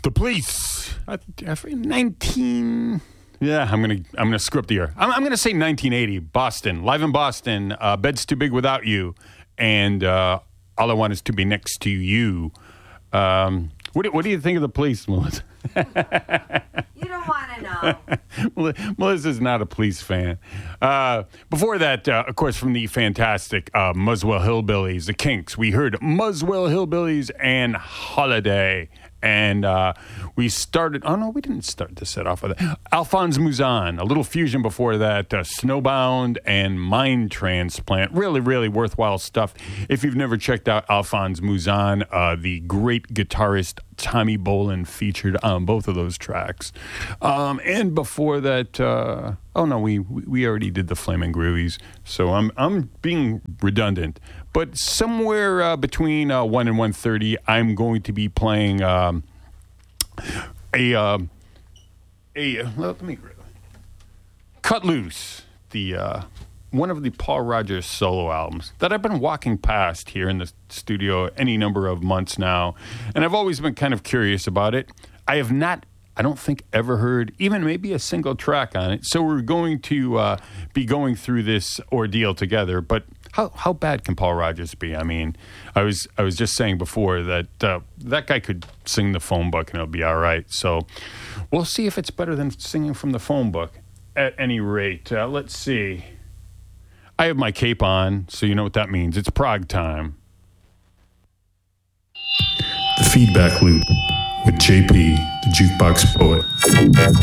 The Police. 19. Yeah, I'm gonna script the year. I'm gonna say 1980. Boston, live in Boston. Bed's Too Big Without You, and All I Want Is to Be Next to You. What do you think of The Police, Melissa? You don't want to know. Melissa's not a Police fan. Before that, of course, from the fantastic Muswell Hillbillies, the Kinks, we heard Muswell Hillbillies and Holiday. And we started, we didn't start to set off with that. Alphonse Mouzon, a little fusion before that, Snowbound and Mind Transplant. Really, really worthwhile stuff. If you've never checked out Alphonse Mouzon, the great guitarist Tommy Bolin featured on both of those tracks. And before that, we already did the Flamin' Groovies, so I'm being redundant. But somewhere between 1 and 1:30, I'm going to be playing Cut Loose, the one of the Paul Rodgers solo albums that I've been walking past here in the studio any number of months now, and I've always been kind of curious about it. I have not, I don't think, ever heard even maybe a single track on it, so we're going to be going through this ordeal together. But how bad can Paul Rodgers be? I mean, I was just saying before that that guy could sing the phone book and it'll be all right. So we'll see if it's better than singing from the phone book. At any rate, let's see. I have my cape on, so you know what that means. It's prog time. The Feedback Loop with JP, the Jukebox Poet.